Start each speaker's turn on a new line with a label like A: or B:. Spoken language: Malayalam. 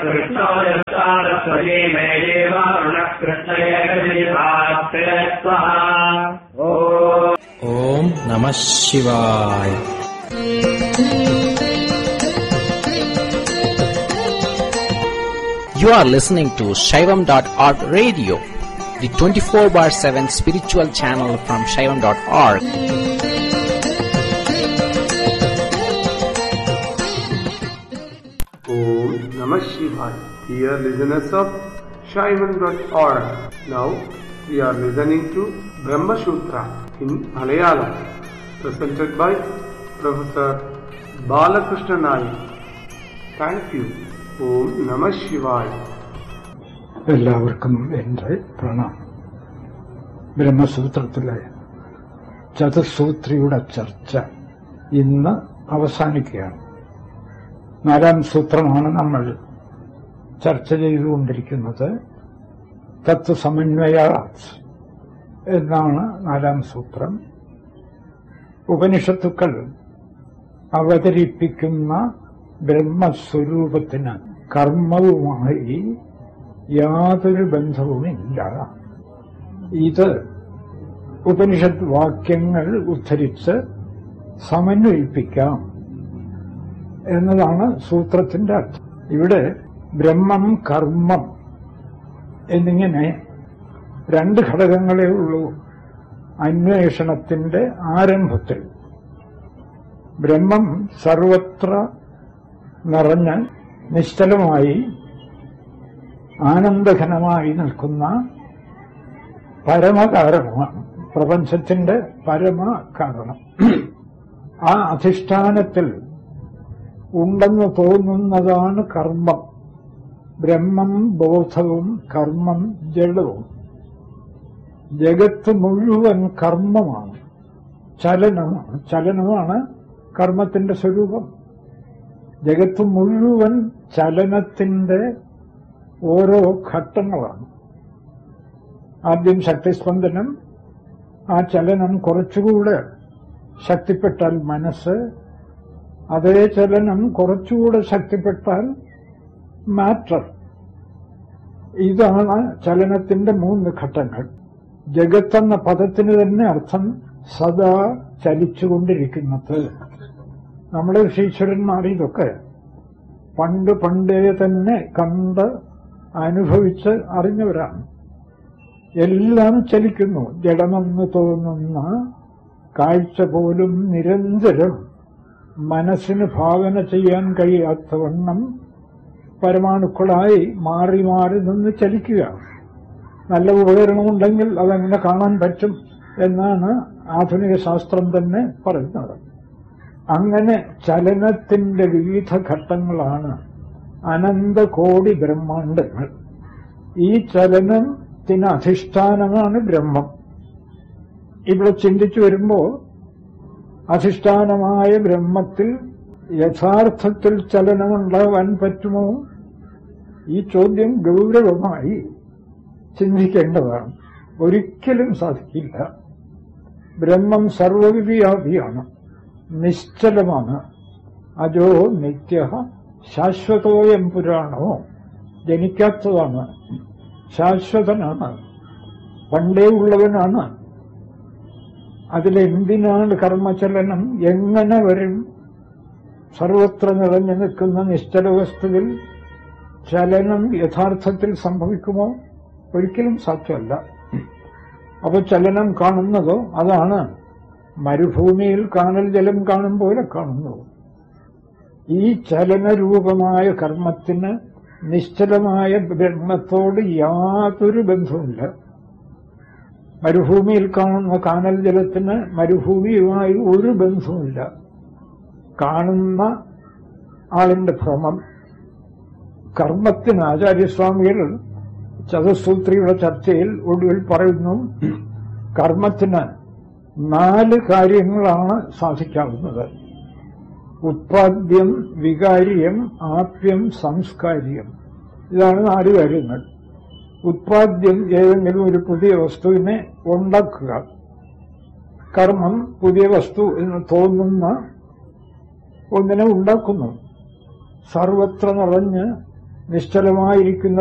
A: Om Namah Shivaya. You are listening to Shaivam.org radio, the 24/7 spiritual channel from Shaivam.org.
B: Om Namah Shivaya. Dear listeners of Shaivam.org, now we are listening to Brahma Sutra in Malayalam, presented by Professor Balakrishna Nayak. Thank you. Om Namah Shivaya.
C: എല്ലാവർക്കും എൻ്റെ പ്രണാമം. ബ്രഹ്മസൂത്രത്തിലെ ചതുസൂത്രിയുടെ ചർച്ച ഇന്ന് അവസാനിക്കുകയാണ്. 4-ാം സൂത്രമാണ് നമ്മൾ ചർച്ച ചെയ്തുകൊണ്ടിരിക്കുന്നത്. തത്വസമന്വയാത് എന്നാണ് 4-ാം സൂത്രം. ഉപനിഷത്തുക്കൾ അവതരിപ്പിക്കുന്ന ബ്രഹ്മസ്വരൂപത്തിന് കർമ്മവുമായി യാതൊരു ബന്ധവുമില്ല. ഇത് ഉപനിഷത്ത് വാക്യങ്ങൾ ഉദ്ധരിച്ച് സമന്വയിപ്പിക്കാം എന്നതാണ് സൂത്രത്തിന്റെ അർത്ഥം. ഇവിടെ ബ്രഹ്മം, കർമ്മം എന്നിങ്ങനെ 2 ഘടകങ്ങളേ ഉള്ളൂ അന്വേഷണത്തിന്റെ ആരംഭത്തിൽ. ബ്രഹ്മം സർവത്ര നിറഞ്ഞ് നിശ്ചലമായി ആനന്ദഘനമായി നിൽക്കുന്ന പരമകാരണമാണ്, പ്രപഞ്ചത്തിന്റെ പരമകാരണം. ആ അധിഷ്ഠാനത്തിൽ ഉണ്ടെന്ന് തോന്നുന്നതാണ് കർമ്മം. ബ്രഹ്മം ബോധവും കർമ്മം ജഡവും. ജഗത്ത് മുഴുവൻ കർമ്മമാണ്, ചലനമാണ്. ചലനമാണ് കർമ്മത്തിന്റെ സ്വരൂപം. ജഗത്ത് മുഴുവൻ ചലനത്തിന്റെ ഓരോ ഘട്ടങ്ങളാണ്. ആദ്യം ശക്തിസ്പന്ദനം, ആ ചലനം കുറച്ചുകൂടെ ശക്തിപ്പെട്ടാൽ മനസ്സ്, അതേ ചലനം കുറച്ചുകൂടെ ശക്തിപ്പെട്ടാൽ മാറ്റർ. ഇതാണ് ചലനത്തിന്റെ 3 ഘട്ടങ്ങൾ. ജഗത്തെന്ന പദത്തിന് തന്നെ അർത്ഥം സദാ ചലിച്ചുകൊണ്ടിരിക്കുന്നത്. നമ്മുടെ ഋഷീശ്വരന്മാർ ഇതൊക്കെ പണ്ടേ തന്നെ കണ്ട് അനുഭവിച്ച് അറിഞ്ഞവരാണ്. എല്ലാം ചലിക്കുന്നു. ജഡമെന്ന് തോന്നുന്ന കാഴ്ച പോലും നിരന്തരം മനസ്സിന് ഭാവന ചെയ്യാൻ കഴിയാത്തവണ്ണം പരമാണുക്കളായി മാറി മാറി നിന്ന് ചലിക്കുക. നല്ല ഉപകരണമുണ്ടെങ്കിൽ അതങ്ങനെ കാണാൻ പറ്റും എന്നാണ് ആധുനിക ശാസ്ത്രം തന്നെ പറയുന്നത്. അങ്ങനെ ചലനത്തിന്റെ വിവിധ ഘട്ടങ്ങളാണ് അനന്തകോടി ബ്രഹ്മാണ്ടങ്ങൾ. ഈ ചലനത്തിന് അധിഷ്ഠാനമാണ് ബ്രഹ്മം. ഇവിടെ ചിന്തിച്ചു വരുമ്പോൾ അധിഷ്ഠാനമായ ബ്രഹ്മത്തിൽ യഥാർത്ഥത്തിൽ ചലനമുണ്ടാവാൻ പറ്റുമോ? ഈ ചോദ്യം ഗൗരവമായി ചിന്തിക്കേണ്ടതാണ്. ഒരിക്കലും സാധിക്കില്ല. ബ്രഹ്മം സർവവ്യാപിയാണ്, നിശ്ചലമാണ്. അജോ നിത്യ ശാശ്വതോയം പുരാണോ. ജനിക്കാത്തതാണ്, ശാശ്വതനാണ്, പണ്ടേ ഉള്ളവനാണ്. അതിലെന്തിനാണ് കർമ്മചലനം? എങ്ങനെ വരും? സർവത്ര നിറഞ്ഞു നിൽക്കുന്ന നിശ്ചല വസ്തുവിൽ ചലനം യഥാർത്ഥത്തിൽ സംഭവിക്കുമോ? ഒരിക്കലും സാധ്യമല്ല. അപ്പൊ ചലനം കാണുന്നതോ അതാണ് മരുഭൂമിയിൽ കാനൽ ജലം കാണും പോലെ കാണുന്നു. ഈ ചലനരൂപമായ കർമ്മത്തിന് നിശ്ചലമായ ബ്രഹ്മത്തോട് യാതൊരു ബന്ധവുമില്ല. മരുഭൂമിയിൽ കാണുന്ന കാനൽ ജലത്തിന് മരുഭൂമിയുമായി ഒരു ബന്ധവുമില്ല. കാണുന്ന ആളിന്റെ ഭ്രമം. കർമ്മത്തിന് ആചാര്യസ്വാമികൾ ചതുസൂത്രിയുടെ ചർച്ചയിൽ ഒടുവിൽ പറയുന്നു, കർമ്മത്തിന് 4 കാര്യങ്ങളാണ് സാധിക്കാവുന്നത്. ഉത്പാദ്യം, വികാര്യം, ആപ്യം, സംസ്കാര്യം. ഇതാണ് 4 കാര്യങ്ങൾ. ഉത്പാദ്യം ഏതെങ്കിലും ഒരു പുതിയ വസ്തുവിനെ ഉണ്ടാക്കുക. കർമ്മം പുതിയ വസ്തു എന്ന് തോന്നുന്ന ഒന്നിനെ ഉണ്ടാക്കുന്നു. സർവത്ര നിറഞ്ഞ് നിശ്ചലമായിരിക്കുന്ന